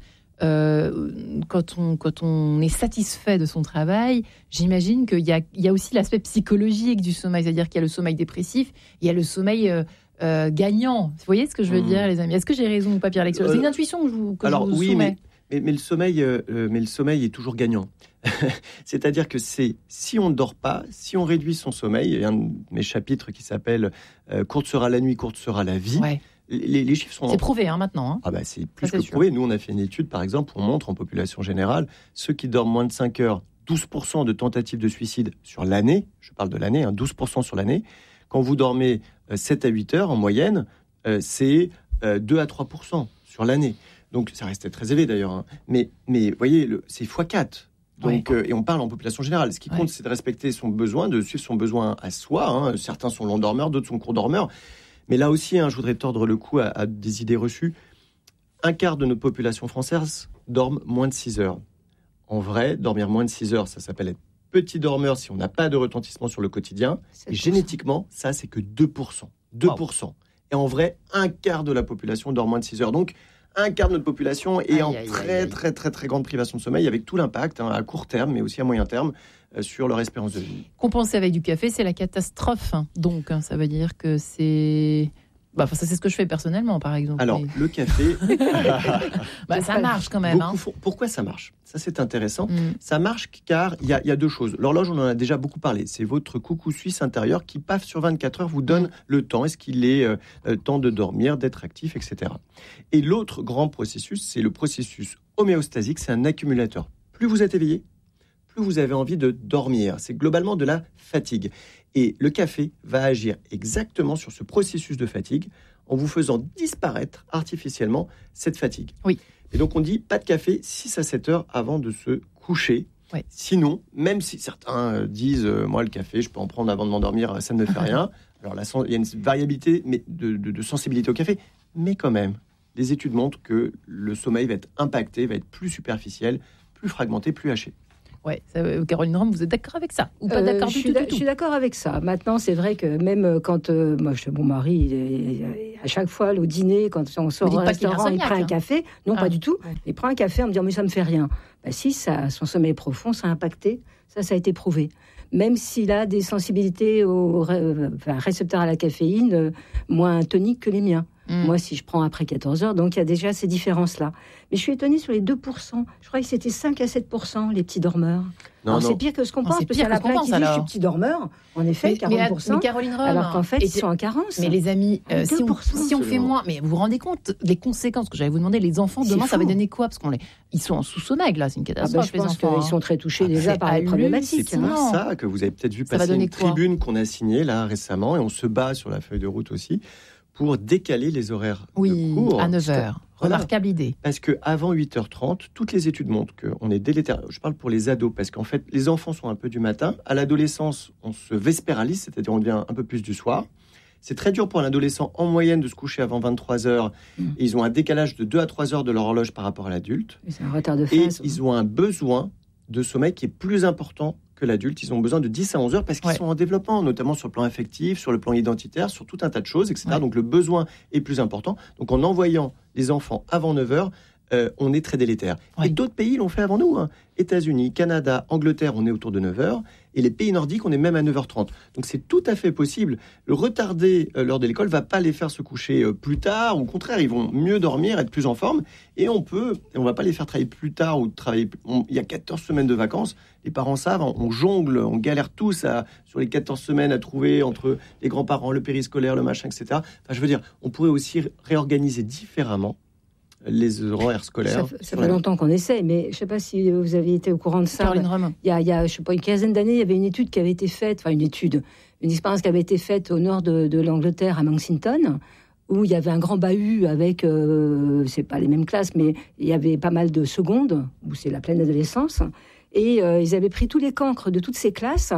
Euh, quand, on, quand on est satisfait de son travail, j'imagine qu'il y a, il y a aussi l'aspect psychologique du sommeil, c'est-à-dire qu'il y a le sommeil dépressif, il y a le sommeil euh, euh, gagnant. Vous voyez ce que je veux mmh. dire, les amis ? Est-ce que j'ai raison ou pas, Pierre-Alexis ? C'est une intuition que je vous, que alors, je vous oui, soumets. Mais, mais, mais, le sommeil, euh, mais le sommeil est toujours gagnant. C'est-à-dire que c'est, si on ne dort pas, si on réduit son sommeil, il y a un de mes chapitres qui s'appelle euh, « Courte sera la nuit, courte sera la vie ouais. », les, les chiffres sont... C'est prouvé hein, maintenant. Hein. Ah bah, c'est plus Ça, que c'est prouvé. Nous, on a fait une étude, par exemple, où on montre en population générale, ceux qui dorment moins de cinq heures, douze pour cent de tentatives de suicide sur l'année, je parle de l'année, hein, douze pour cent sur l'année. Quand vous dormez euh, sept à huit heures en moyenne, euh, c'est euh, deux à trois pour cent sur l'année. Donc ça restait très élevé d'ailleurs. Hein. Mais, mais vous voyez, le, c'est fois quatre. Donc, ouais. euh, et on parle en population générale. Ce qui compte, ouais. c'est de respecter son besoin, de suivre son besoin à soi. Hein. Certains sont longs dormeurs, d'autres sont courts dormeurs. Mais là aussi, hein, je voudrais tordre le cou à, à des idées reçues. Un quart de notre population française dorment moins de six heures. En vrai, dormir moins de six heures, ça s'appelle être petit dormeur si on n'a pas de retentissement sur le quotidien. Et génétiquement, ça, c'est que deux pour cent. deux pour cent. Wow. Et en vrai, un quart de la population dort moins de six heures. Donc, un quart de notre population est aïe, en aïe, très, aïe, très, très, très grande privation de sommeil, avec tout l'impact, hein, à court terme, mais aussi à moyen terme, euh, sur leur espérance de vie. Compenser avec du café, c'est la catastrophe. Hein. Donc, hein, ça veut dire que c'est... Bah, ça, c'est ce que je fais personnellement, par exemple. Alors, mais... le café... bah, ça marche quand même. Hein. Font... Pourquoi ça marche ? Ça, c'est intéressant. Mm. Ça marche car il y, y a deux choses. L'horloge, on en a déjà beaucoup parlé. C'est votre coucou suisse intérieur qui, paf, sur vingt-quatre heures, vous donne mm. le temps. Est-ce qu'il est euh, temps de dormir, d'être actif, et cetera. Et l'autre grand processus, c'est le processus homéostasique. C'est un accumulateur. Plus vous êtes éveillé, plus vous avez envie de dormir. C'est globalement de la fatigue. Et le café va agir exactement sur ce processus de fatigue en vous faisant disparaître artificiellement cette fatigue. Oui. Et donc on dit pas de café six à sept heures avant de se coucher. Oui. Sinon, même si certains disent euh, moi le café je peux en prendre avant de m'endormir, ça ne me fait rien. Alors là, il y a une variabilité mais de, de, de sensibilité au café, mais quand même, les études montrent que le sommeil va être impacté, va être plus superficiel, plus fragmenté, plus haché. Ouais, ça, Caroline Rome, vous êtes d'accord avec ça ou pas euh, d'accord du tout, tout, du tout Je suis d'accord avec ça. Maintenant, c'est vrai que même quand euh, moi, je, mon mari, il est, à chaque fois au dîner, quand on sort au restaurant, il prend un café. Non, ah, pas du tout. Ouais. Il prend un café en me disant mais ça me fait rien. Bah, si, ça, son sommeil profond, ça a impacté. Ça, ça a été prouvé. Même s'il a des sensibilités aux euh, enfin, récepteurs à la caféine euh, moins toniques que les miens. Mmh. Moi, si je prends après quatorze heures, donc il y a déjà ces différences-là. Mais je suis étonnée sur les deux pour cent. Je crois que c'était cinq à sept pour cent, les petits dormeurs. Non, alors, non. c'est pire que ce qu'on non, pense, parce qu'il y en a plein qui disent je suis petit dormeur. En effet, mais, quarante pour cent. Mais Caroline Rome, alors qu'en fait, ils sont en carence. Mais les amis, euh, si, on, si on fait moins, mais vous vous rendez compte des conséquences que j'allais vous demander, les enfants, demain, ça va donner quoi ? Parce qu'on les, ils sont en sous-sommeil, là, c'est une catastrophe. Ah ben, je pense qu'ils sont très touchés ah, déjà par les problématiques. C'est pour hein. ça que vous avez peut-être vu passer une tribune qu'on a signée là récemment, et on se bat sur la feuille de route aussi, pour décaler les horaires oui, de cours. à neuf heures. Voilà. Remarquable idée. Parce qu'avant huit heures trente, toutes les études montrent qu'on est délétère. Je parle pour les ados, parce qu'en fait, les enfants sont un peu du matin. À l'adolescence, on se vespéralise, c'est-à-dire on devient un peu plus du soir. C'est très dur pour un adolescent, en moyenne, de se coucher avant vingt-trois heures. Mmh. Et ils ont un décalage de deux à trois heures de leur horloge par rapport à l'adulte. C'est un retard de phase. Et ouais. ils ont un besoin de sommeil qui est plus important que l'adulte. Ils ont besoin de dix à onze heures parce qu'ils ouais. sont en développement, notamment sur le plan affectif, sur le plan identitaire, sur tout un tas de choses, et cetera. Ouais. Donc le besoin est plus important. Donc en envoyant les enfants avant neuf heures, euh, on est très délétère. Ouais. Et d'autres pays l'ont fait avant nous. Hein. États-Unis, Canada, Angleterre, on est autour de neuf heures. Et les pays nordiques, on est même à neuf heures trente. Donc c'est tout à fait possible. Le retarder euh, l'heure de l'école ne va pas les faire se coucher euh, plus tard. Au contraire, ils vont mieux dormir, être plus en forme. Et on peut, on ne va pas les faire travailler plus tard ou travailler. On, il y a quatorze semaines de vacances. Les parents savent, on, on jongle, on galère tous à, sur les quatorze semaines à trouver entre les grands-parents, le périscolaire, le machin, et cetera. Enfin, je veux dire, on pourrait aussi réorganiser différemment les horaires scolaires. Ça, ça fait longtemps qu'on essaie, mais je ne sais pas si vous avez été au courant de ça. Caroline Rome. Il y a, il y a je sais pas, une quinzaine d'années, il y avait une étude qui avait été faite, enfin une étude, une expérience qui avait été faite au nord de, de l'Angleterre, à Manxington, où il y avait un grand bahut avec, euh, c'est pas les mêmes classes, mais il y avait pas mal de secondes, où c'est la pleine adolescence, et euh, ils avaient pris tous les cancres de toutes ces classes,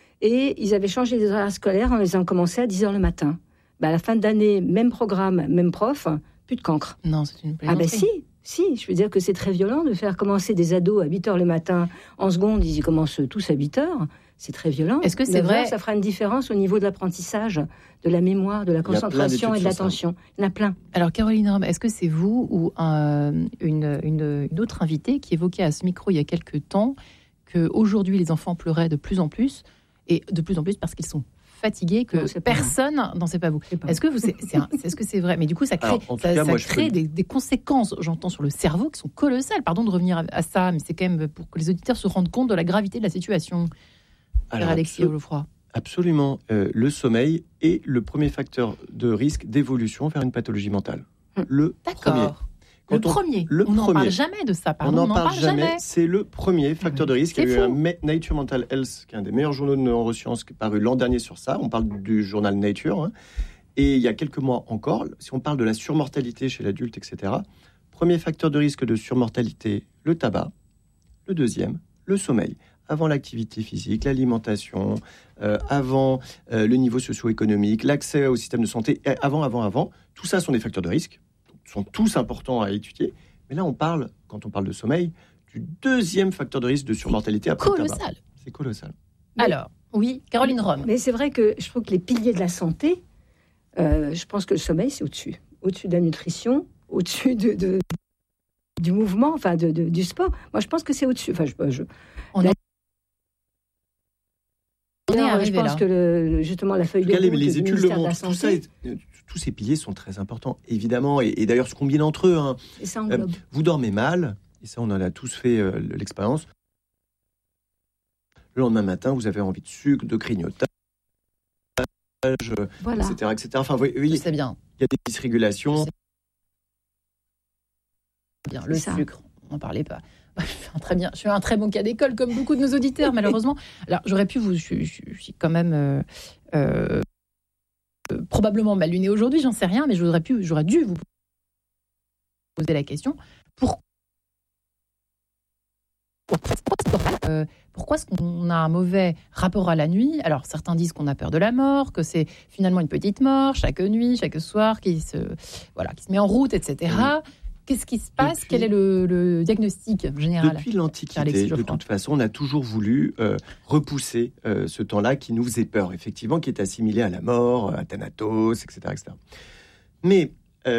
et ils avaient changé les horaires scolaires en les ayant commencé à dix heures le matin. Ben, à la fin d'année, même programme, même prof, plus de cancre. Non, c'est une plaisanterie. Ah ben si, si, je veux dire que c'est très violent de faire commencer des ados à huit heures le matin. En seconde, ils y commencent tous à huit heures. C'est très violent. Est-ce que c'est vrai heures, ça fera une différence au niveau de l'apprentissage, de la mémoire, de la concentration et de l'attention. Il y en a plein. Alors Caroline Rome, est-ce que c'est vous ou un, une, une, une autre invitée qui évoquait à ce micro il y a quelques temps qu'aujourd'hui les enfants pleuraient de plus en plus, et de plus en plus parce qu'ils sont fatigué que non, personne, non c'est pas vous. C'est pas Est-ce que vous, c'est, c'est un, est-ce que c'est vrai? Mais du coup, ça crée, Alors, ça, cas, ça moi, crée des, des conséquences, j'entends, sur le cerveau qui sont colossales. Pardon de revenir à, à ça, mais c'est quand même pour que les auditeurs se rendent compte de la gravité de la situation. Alors, Alexis Geoffroy. Absolument. Euh, le sommeil est le premier facteur de risque d'évolution vers une pathologie mentale. Le D'accord. premier. Le on, premier. le on n'en premier. parle jamais de ça. Pardon, on n'en parle, parle jamais. jamais. C'est le premier facteur de risque. C'est Il y a eu fou. un Nature Mental Health, qui est un des meilleurs journaux de neurosciences, qui est paru l'an dernier sur ça. On parle du journal Nature. Hein. Et il y a quelques mois encore, si on parle de la surmortalité chez l'adulte, et cetera, premier facteur de risque de surmortalité, le tabac. Le deuxième, le sommeil. Avant l'activité physique, l'alimentation, euh, avant euh, le niveau socio-économique, l'accès au système de santé, avant, avant, avant. Tout ça sont des facteurs de risque, sont tous importants à étudier. Mais là, on parle, quand on parle de sommeil, du deuxième facteur de risque de surmortalité après le tabac. Colossal. C'est colossal. Alors, oui, Caroline Rome. Mais c'est vrai que je trouve que les piliers de la santé, euh, je pense que le sommeil, c'est au-dessus. Au-dessus de la nutrition, au-dessus de, de, du mouvement, enfin de, de, du sport. Moi, je pense que c'est au-dessus. Enfin, je, je, on la... est On est Alors, je arrivé pense là. que le, justement la feuille de Regardez, route mais les du études le ministère de la montrent. Tout ça Santé, est- tous ces piliers sont très importants, évidemment, et, et d'ailleurs se combinent entre eux. Hein. et ça Euh, englobe. vous dormez mal, et ça, on en a tous fait euh, l'expérience. Le lendemain matin, vous avez envie de sucre, de grignotage, euh, Voilà. et cetera, et cetera. Enfin, vous voyez, C'est bien. il y a des dysrégulations. C'est bien. Le C'est ça. sucre, on n'en parlait pas. Je suis un très bien. Je suis un très bon cas d'école, comme beaucoup de nos auditeurs, malheureusement. Alors, j'aurais pu vous. Je, je- je suis quand même euh, euh, euh, probablement mal lunée aujourd'hui, j'en sais rien, mais j'aurais pu, j'aurais dû vous poser la question. Pourquoi Euh, pourquoi est-ce qu'on a un mauvais rapport à la nuit? Alors, certains disent qu'on a peur de la mort, que c'est finalement une petite mort chaque nuit, chaque soir, qui se, voilà, qui se met en route, et cetera. Qu'est-ce qui se passe? Depuis- Quel est le, le diagnostic général? Depuis Alexis l'Antiquité, de Geoffroy. toute façon, on a toujours voulu euh, repousser euh, ce temps-là qui nous faisait peur, effectivement, qui est assimilé à la mort, à Thanatos, et cetera, et cetera. Mais,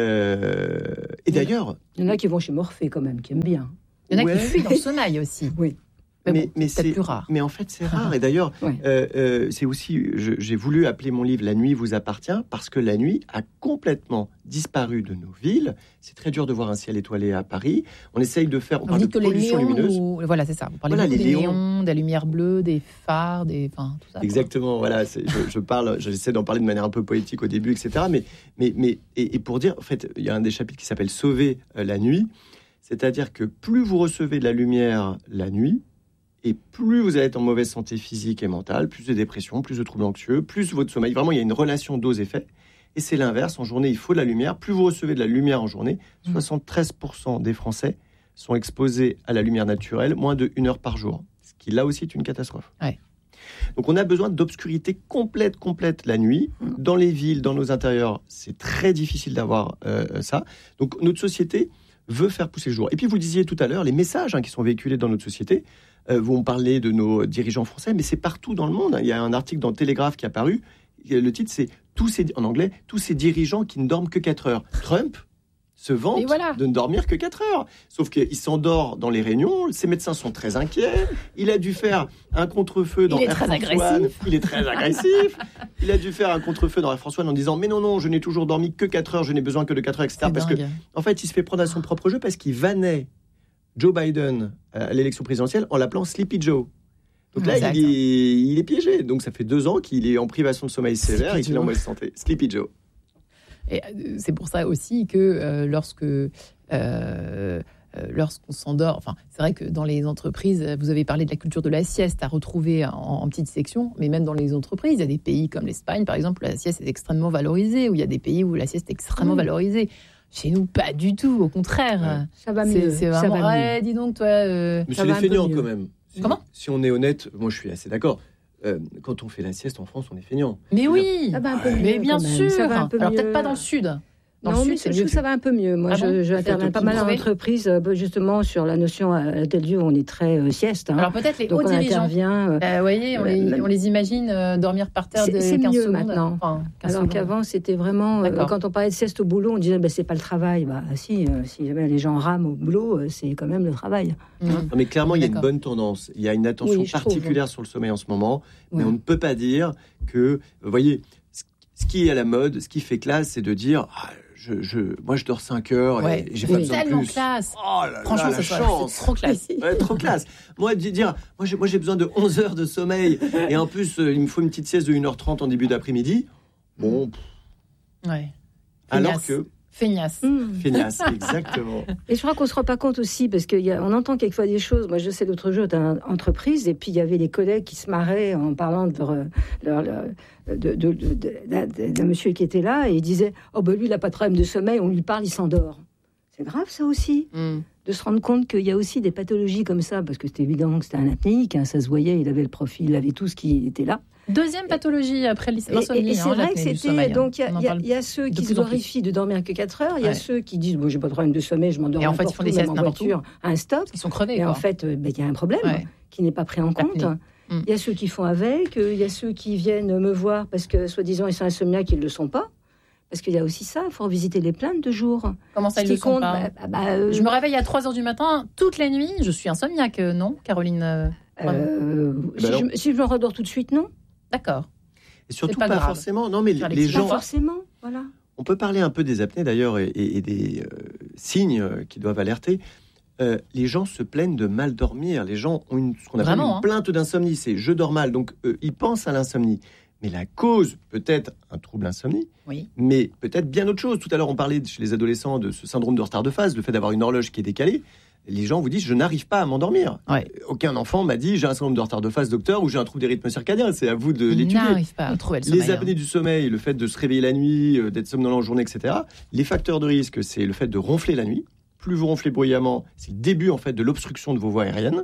euh, et d'ailleurs, Il y en a qui vont chez Morphée quand même, qui aiment bien. Il y en a Ouais. qui fuient dans le sommeil aussi. Oui. Mais, mais, bon, mais c'est peut-être plus rare. Mais en fait, c'est rare. Et d'ailleurs, Ouais. euh, euh, c'est aussi, je- j'ai voulu appeler mon livre « La nuit vous appartient » parce que la nuit a complètement disparu de nos villes. C'est très dur de voir un ciel étoilé à Paris. On essaye de faire, on Vous parle de dites que les pollution néons, lumineuse. nous- voilà, c'est ça. Vous parlez Voilà, beaucoup les des néons. néons, des lumières bleues, des phares, des, enfin, tout ça. quoi. Exactement, voilà. c'est- Je, je parle, j'essaie d'en parler de manière un peu poétique au début, et cetera. Mais, mais, mais et, et pour dire, en fait, il y a un des chapitres qui s'appelle Sauver euh, la nuit. C'est-à-dire que plus vous recevez de la lumière la nuit, et plus vous allez être en mauvaise santé physique et mentale, plus de dépression, plus de troubles anxieux, plus votre sommeil. Vraiment, il y a une relation dose-effet. Et c'est l'inverse. En journée, il faut de la lumière. Plus vous recevez de la lumière en journée, Mmh. soixante-treize pour cent des Français sont exposés à la lumière naturelle moins de une heure par jour. Ce qui, là aussi, est une catastrophe. Ouais. Donc, on a besoin d'obscurité complète, complète la nuit. Dans les villes, dans nos intérieurs, c'est très difficile d'avoir euh, ça. Donc, notre société veut faire pousser le jour. Et puis, vous le disiez tout à l'heure, les messages hein, qui sont véhiculés dans notre société euh, vont parler de nos dirigeants français, mais c'est partout dans le monde. Il y a un article dans Télégraphe qui est apparu. Le titre, c'est tous ces, en anglais, tous ces dirigeants qui ne dorment que quatre heures. Trump se vante Et voilà. de ne dormir que quatre heures. Sauf qu'il s'endort dans les réunions, ses médecins sont très inquiets, il a dû faire un contre-feu dans Il est Air très France One. agressif. Il est très agressif. Il a dû faire un contre-feu dans Air France One en disant « Mais non, non, je n'ai toujours dormi que quatre heures, je n'ai besoin que de quatre heures, et cetera » C'est Parce que, dingue. en fait, il se fait prendre à son propre jeu parce qu'il vannait Joe Biden à l'élection présidentielle en l'appelant Sleepy Joe. Donc là, Exact. il est, il est piégé. Donc ça fait deux ans qu'il est en privation de sommeil sévère Sleepy et qu'il est en Joe. mauvaise santé. Sleepy Joe. Et euh, c'est pour ça aussi que euh, lorsque euh, euh, lorsqu'on s'endort, enfin, c'est vrai que dans les entreprises, vous avez parlé de la culture de la sieste à retrouver en, en petite section, mais même dans les entreprises, il y a des pays comme l'Espagne, par exemple, où la sieste est extrêmement valorisée, ou il y a des pays où la sieste est extrêmement Oui. valorisée. Chez nous, pas du tout, au contraire. Ça va C'est mieux. c'est ça vraiment. va mieux. Ouais, dis donc, toi. euh, Mais Ça c'est va les un peu feignants mieux. quand même. Si- Comment Si on est honnête, moi je suis assez d'accord. Euh, quand on fait la sieste en France, on est feignant. Mais oui, Ça va un peu mieux. mais bien quand même. sûr. Ça va un peu Alors mieux. peut-être pas dans le sud. Dans non, le mais sud, c'est je mieux. trouve que ça va un peu mieux. Moi, Ah je, bon je interviens Faites pas tout mal en trouver. entreprise, euh, justement, sur la notion à tel lieu où on est très euh, sieste. hein. Alors peut-être les Donc hauts on dirigeants. intervient. euh, Euh, vous voyez, on les, même- on les imagine euh, dormir par terre C'est- de c'est quinze mieux secondes. maintenant. Enfin, quinze Alors secondes. qu'avant, c'était vraiment. euh, D'accord. quand on parlait de sieste au boulot, on disait ben, c'est pas le travail. Bah, si, euh, si jamais les gens rament au boulot, euh, c'est quand même le travail. Mmh. Non, mais clairement, il y a une D'accord. bonne tendance. Il y a une attention Oui, je trouve. particulière sur le sommeil en ce moment. Mais Ouais. on ne peut pas dire que, vous voyez, ce- ce qui est à la mode, ce qui fait classe, c'est de dire ah, je, je, moi, je dors cinq heures ouais. et j'ai pas besoin de plus. Tellement classe. Oh là Franchement, là, la c'est chance. C'est trop classe. Ouais, trop classe. Moi, dire, moi, j'ai, moi, j'ai besoin de onze heures de sommeil et en plus, euh, il me faut une petite sieste de une heure trente en début d'après-midi. Bon. Ouais. Alors que. Feignasse. Mmh. Feignasse, exactement. Et je crois qu'on ne se rend pas compte aussi, parce qu'on entend quelquefois des choses. Moi, je sais l'autre jour d'une entreprise, et puis il y avait des collègues qui se marraient en parlant de, leur, leur, de, de, de, de, de, d'un monsieur qui était là, et il disait « Oh, ben lui, il n'a pas de problème de sommeil, on lui parle, il s'endort. » C'est grave, ça aussi, mmh. de se rendre compte qu'il y a aussi des pathologies comme ça, parce que c'était évident que c'était un apnéique, hein, ça se voyait, il avait le profil, il avait tout ce qui était là. Deuxième pathologie après l'insomnie. Et, et c'est hein, vrai que c'était. sommeil, donc, il y, y, y a ceux qui se glorifient de dormir que quatre heures. Il y a ouais. ceux qui disent bon, j'ai pas de problème de sommeil, je m'endors. Et en fait, ils font des siestes en voiture, à un stop. Ils sont crevés. Et quoi. en fait, il ben, y a un problème ouais. qui n'est pas pris en compte. Il mm. y a ceux qui font avec. Il y a ceux qui viennent me voir parce que, soi-disant, ils sont insomniaques, ils ne le sont pas. Parce qu'il y a aussi ça, il faut revisiter les plaintes de jour. Comment ça, ils ne le sont pas bah, bah, euh... Je me réveille à trois heures du matin, toutes les nuits. Je suis insomniaque, non, Caroline euh, euh, si, bah, je, si je me redors tout de suite, non. D'accord. Et surtout pas, pas grave. forcément. Non, mais les, les gens. Pas forcément, voilà. On peut parler un peu des apnées d'ailleurs et, et, et des euh, signes euh, qui doivent alerter. Euh, les gens se plaignent de mal dormir. Les gens ont une, ce qu'on appelle Vraiment, une plainte hein. d'insomnie. C'est je dors mal. Donc euh, ils pensent à l'insomnie. Mais la cause peut être un trouble insomnie, oui. mais peut-être bien autre chose. Tout à l'heure, on parlait chez les adolescents de ce syndrome de retard de phase, le fait d'avoir une horloge qui est décalée. Les gens vous disent, je n'arrive pas à m'endormir. Ouais. Aucun enfant m'a dit, j'ai un syndrome de retard de phase, docteur, ou j'ai un trouble des rythmes circadiens. C'est à vous de Il l'étudier. n'arrive pas à trouver le sommeil. Les apnées hein. du sommeil, le fait de se réveiller la nuit, d'être somnolent en journée, et cetera. Les facteurs de risque, c'est le fait de ronfler la nuit. Plus vous ronflez bruyamment, c'est le début en fait de l'obstruction de vos voies aériennes.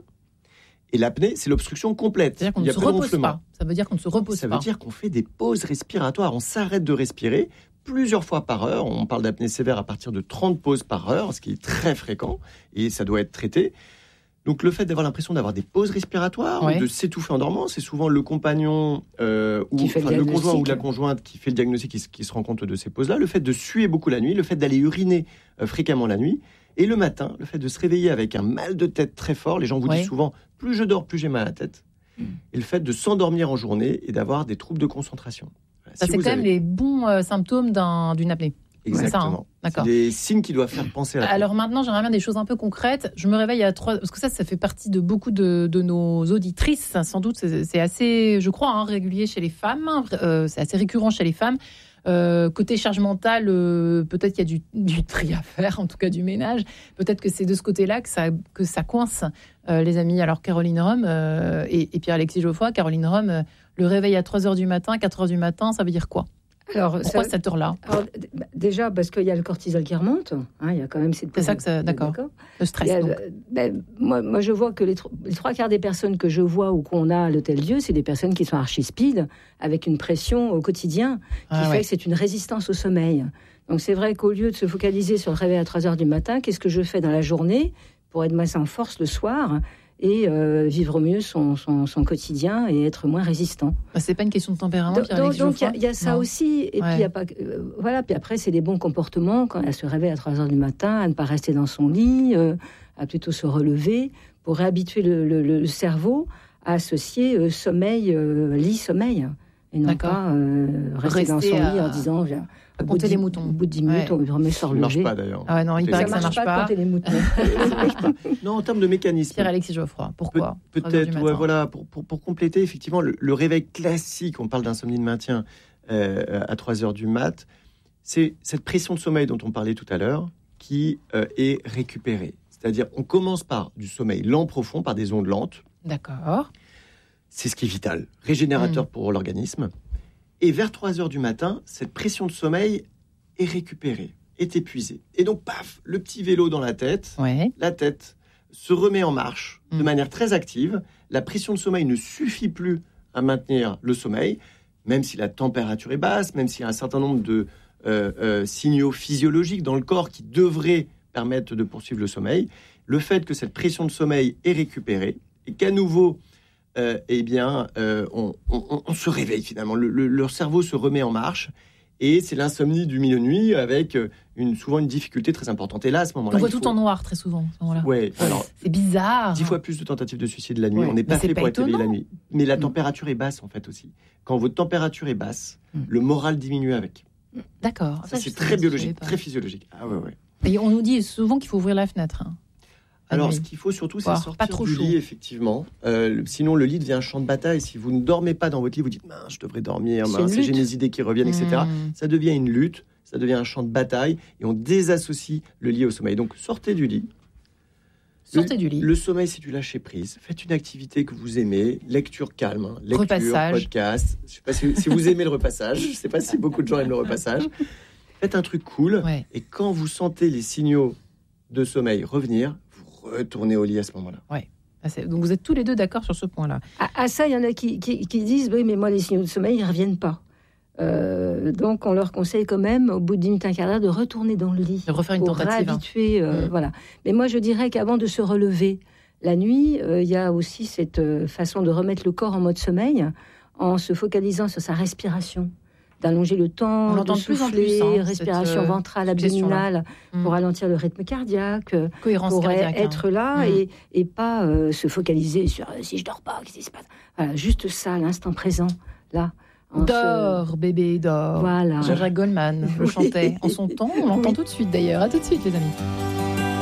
Et l'apnée, c'est l'obstruction complète. C'est-à-dire qu'on ne se repose pas. Ça veut dire qu'on ne se repose Ça pas. Ça veut dire qu'on fait des pauses respiratoires. On s'arrête de respirer plusieurs fois par heure. On parle d'apnée sévère à partir de trente pauses par heure, ce qui est très fréquent, et ça doit être traité. Donc le fait d'avoir l'impression d'avoir des pauses respiratoires, ouais. de s'étouffer en dormant, c'est souvent le compagnon euh, ou enfin, le, le conjoint ou la conjointe qui fait le diagnostic, qui, qui se rend compte de ces pauses-là. Le fait de suer beaucoup la nuit, le fait d'aller uriner euh, fréquemment la nuit, et le matin, le fait de se réveiller avec un mal de tête très fort. Les gens vous ouais. disent souvent, plus je dors, plus j'ai mal à la tête. Mmh. Et le fait de s'endormir en journée et d'avoir des troubles de concentration. Voilà. Ça, si c'est quand avez... même les bons euh, symptômes d'un, d'une apnée. Exactement. Ça, hein. D'accord. C'est des signes qui doivent faire penser à la Alors maintenant, j'aimerais bien des choses un peu concrètes. Je me réveille à trois... Parce que ça, ça fait partie de beaucoup de, de nos auditrices. Sans doute, c'est, c'est assez, je crois, hein, régulier chez les femmes. Euh, c'est assez récurrent chez les femmes. Euh, côté charge mentale, euh, peut-être qu'il y a du, du tri à faire, en tout cas du ménage. Peut-être que c'est de ce côté-là que ça, que ça coince, euh, les amis. Alors, Caroline Rome euh, et, et Pierre-Alexis Geoffroy, Caroline Rome, euh, le réveil à trois heures du matin, quatre heures du matin, ça veut dire quoi ? Alors, pourquoi ça, cette heure-là ? Alors, déjà, parce qu'il y a le cortisol qui remonte. Hein, il y a quand même cette... C'est ça que ça... D'accord. d'accord. Le stress, a, donc. Ben, moi, moi, je vois que les, tro- les trois quarts des personnes que je vois ou qu'on a à l'Hôtel-Dieu, c'est des personnes qui sont archi-speed, avec une pression au quotidien, qui ah, fait ouais. que c'est une résistance au sommeil. Donc, c'est vrai qu'au lieu de se focaliser sur le réveil à trois heures du matin, qu'est-ce que je fais dans la journée pour être moins en force le soir et euh, vivre mieux son, son, son quotidien et être moins résistant. Bah, c'est pas une question de tempérament. Donc, donc, donc il y, y a ça non. aussi. Et ouais. puis, y a pas, euh, voilà. Puis après, c'est des bons comportements quand elle se réveille à trois heures du matin, à ne pas rester dans son lit, euh, à plutôt se relever pour réhabituer le, le, le cerveau à associer euh, sommeil, euh, lit-sommeil. Et non D'accord. pas euh, rester, rester dans son à... lit en disant viens, à compter les moutons. Au bout de dix minutes, ouais. on remet se relever. Ça ne marche pas d'ailleurs. Ah ouais, non, il paraît que ça ne marche pas. Compter les moutons. Ça marche pas. Non, en termes de mécanisme. Pierre-Alexis Geoffroy, pourquoi Pe- Peut-être, ouais, voilà, pour, pour, pour compléter, effectivement, le, le réveil classique, on parle d'insomnie de maintien euh, à trois heures du mat, c'est cette pression de sommeil dont on parlait tout à l'heure qui euh, est récupérée. C'est-à-dire, on commence par du sommeil lent profond, par des ondes lentes. D'accord. C'est ce qui est vital, régénérateur mmh. pour l'organisme. Et vers trois heures du matin, cette pression de sommeil est récupérée, est épuisée. Et donc, paf, le petit vélo dans la tête, ouais. la tête se remet en marche mmh. de manière très active. La pression de sommeil ne suffit plus à maintenir le sommeil, même si la température est basse, même s'il y a un certain nombre de euh, euh, signaux physiologiques dans le corps qui devraient permettre de poursuivre le sommeil. Le fait que cette pression de sommeil est récupérée et qu'à nouveau... Euh, eh bien, euh, on, on, on se réveille finalement. Le, le, leur cerveau se remet en marche et c'est l'insomnie du milieu de nuit avec une, souvent une difficulté très importante. Et là, à ce moment-là, on voit tout faut... en noir très souvent. Ouais, alors c'est bizarre. Dix fois plus de tentatives de suicide la nuit. Ouais, on n'est pas fait pas pour être éveillé la nuit. Mais la mmh. température est basse en fait aussi. Quand votre température est basse, mmh. le moral diminue avec. D'accord. Ça, ça c'est très biologique, très physiologique. Ah ouais, ouais. Et on nous dit souvent qu'il faut ouvrir la fenêtre. Hein. Alors, ce qu'il faut surtout, c'est Voir, sortir pas trop du chaud. lit, effectivement. Euh, sinon, le lit devient un champ de bataille. Si vous ne dormez pas dans votre lit, vous dites, mince, je devrais dormir, mince, j'ai mes idées qui reviennent, et cetera. Mmh. Ça devient une lutte, ça devient un champ de bataille, et on désassocie le lit au sommeil. Donc, sortez du lit. Sortez le, du lit. Le sommeil, c'est du lâcher prise. Faites une activité que vous aimez, lecture calme, hein. Lecture, repassage. podcast. Je sais pas si, si vous aimez le repassage. Je ne sais pas si beaucoup de gens aiment le repassage. Faites un truc cool, ouais. Et quand vous sentez les signaux de sommeil revenir, vous retournez au lit à ce moment-là. Ouais. Donc vous êtes tous les deux d'accord sur ce point-là. À, à ça, il y en a qui, qui, qui disent oui, mais moi les signaux de sommeil ils reviennent pas. Euh, donc on leur conseille quand même au bout de dix minutes, un quart d'heure de retourner dans le lit, de refaire une pour tentative. Réhabituer, euh, mmh. Voilà. Mais moi je dirais qu'avant de se relever la nuit, euh, il y a aussi cette euh, façon de remettre le corps en mode sommeil en se focalisant sur sa respiration. D'allonger le temps, de souffler, plus, hein, respiration cette, ventrale, abdominale, mmh. pour ralentir le rythme cardiaque, cohérence pour cardiaque, être hein. là mmh. et, et pas euh, se focaliser sur euh, si je dors pas, qu'est-ce qui se passe. Voilà, juste ça, l'instant présent, là. Dors, se... bébé, dors. Voilà. Jean-Jacques Goldman le chantait en son temps, on l'entend tout de suite d'ailleurs. À tout de suite, les amis.